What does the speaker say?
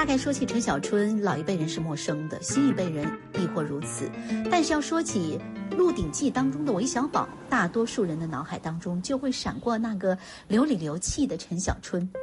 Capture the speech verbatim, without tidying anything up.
大概说起陈小春，老一辈人是陌生的，新一辈人亦或如此。但是要说起《鹿鼎记》当中的韦小宝，大多数人的脑海当中就会闪过那个流里流气的陈小春。